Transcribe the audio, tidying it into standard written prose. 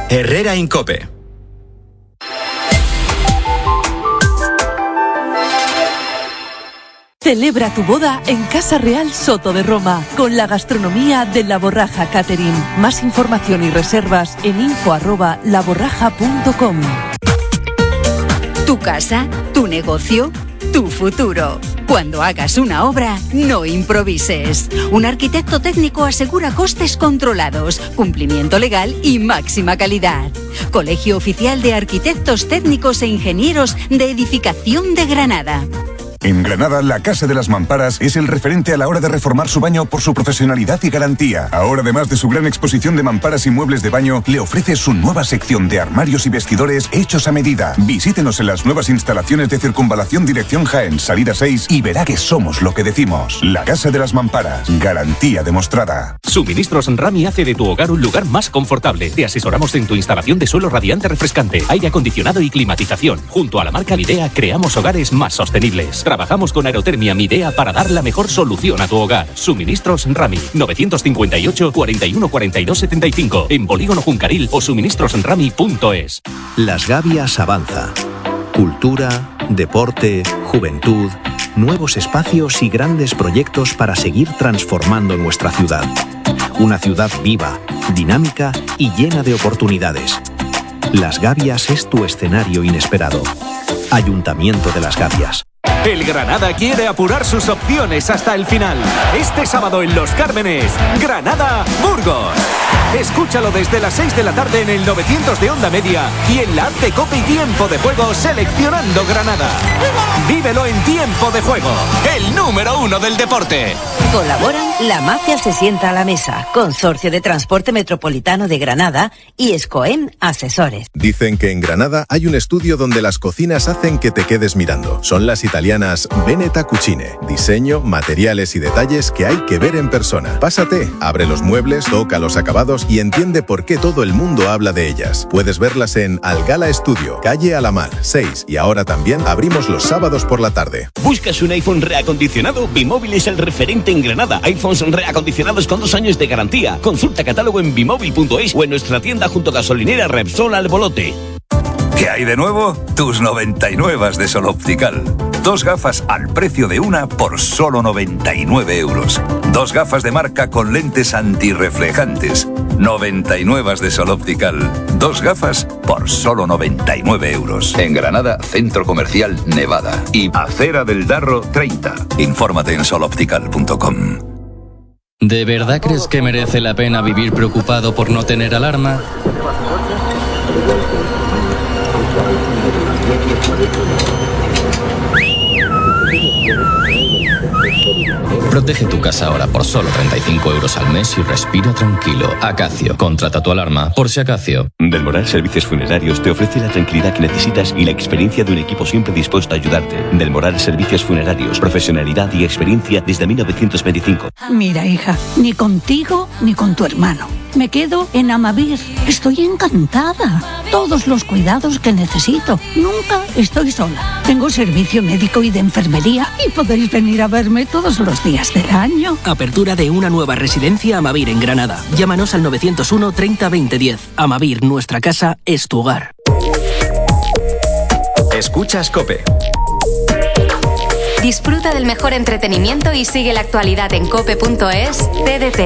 Herrera Incope. Celebra tu boda en Casa Real Soto de Roma, con la gastronomía de La Borraja Catering. Más información y reservas en info@laborraja.com. Tu casa, tu negocio, tu futuro. Cuando hagas una obra, no improvises. Un arquitecto técnico asegura costes controlados, cumplimiento legal y máxima calidad. Colegio Oficial de Arquitectos Técnicos e Ingenieros de Edificación de Granada. En Granada, la Casa de las Mamparas es el referente a la hora de reformar su baño por su profesionalidad y garantía. Ahora, además de su gran exposición de mamparas y muebles de baño, le ofrece su nueva sección de armarios y vestidores hechos a medida. Visítenos en las nuevas instalaciones de Circunvalación Dirección Jaén, salida 6, y verá que somos lo que decimos. La Casa de las Mamparas, garantía demostrada. Suministros Rami hace de tu hogar un lugar más confortable. Te asesoramos en tu instalación de suelo radiante refrescante, aire acondicionado y climatización. Junto a la marca Midea, creamos hogares más sostenibles. Trabajamos con Aerotermia Midea para dar la mejor solución a tu hogar. Suministros Rami, 958 41 42 75, en Polígono Juncaril o suministrosrami.es. Las Gavias avanza. Cultura, deporte, juventud, nuevos espacios y grandes proyectos para seguir transformando nuestra ciudad. Una ciudad viva, dinámica y llena de oportunidades. Las Gavias es tu escenario inesperado. Ayuntamiento de Las Gavias. El Granada quiere apurar sus opciones hasta el final. Este sábado en Los Cármenes, Granada-Burgos. Escúchalo desde las 6 de la tarde en el 900 de Onda Media y en la app de COPE y Tiempo de Juego seleccionando Granada. Vívelo en Tiempo de Juego, el número 1 del deporte. Colaboran La Mafia se sienta a la mesa, Consorcio de Transporte Metropolitano de Granada y Escoem Asesores. Dicen que en Granada hay un estudio donde las cocinas hacen que te quedes mirando. Son las italianas Veneta Cucine. Diseño, materiales y detalles que hay que ver en persona. Pásate, abre los muebles, toca los acabados y entiende por qué todo el mundo habla de ellas. Puedes verlas en Algala Estudio, calle Alamar, 6, y ahora también abrimos los sábados por la tarde. ¿Buscas un iPhone reacondicionado? Bimóvil es el referente en Granada. iPhones reacondicionados con 2 años de garantía. Consulta catálogo en bimóvil.es o en nuestra tienda junto a gasolinera Repsol Albolote. ¿Qué hay de nuevo? Tus 99 de Sol Optical. 2 gafas al precio de una por solo 99 euros. 2 gafas de marca con lentes antirreflejantes. 99 de Sol Optical. 2 gafas por solo 99 euros. En Granada, Centro Comercial Nevada. Y Acera del Darro 30. Infórmate en soloptical.com. ¿De verdad crees que merece la pena vivir preocupado por no tener alarma? Protege tu casa ahora por solo 35 euros al mes y respira tranquilo. Acacio, contrata tu alarma por si Acacio. Del Moral Servicios Funerarios te ofrece la tranquilidad que necesitas y la experiencia de un equipo siempre dispuesto a ayudarte. Del Moral Servicios Funerarios, profesionalidad y experiencia desde 1925. Mira, hija, ni contigo ni con tu hermano. Me quedo en Amavir. Estoy encantada. Todos los cuidados que necesito. Nunca estoy sola. Tengo servicio médico y de enfermería y podéis venir a verme todos los días del año. Apertura de una nueva residencia Amavir en Granada. Llámanos al 901 30 20 10. Amavir, nuestra casa es tu hogar. Escuchas COPE. Disfruta del mejor entretenimiento y sigue la actualidad en cope.es, TDT.